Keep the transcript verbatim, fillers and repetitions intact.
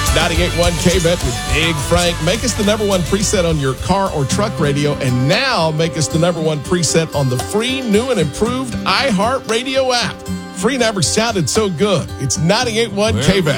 ninety-eight point one K-Bet with Big Frank. Make us the number one preset on your car or truck radio, and now make us the number one preset on the free, new, and improved iHeartRadio app. Free never sounded so good. It's ninety-eight point one K-Bet.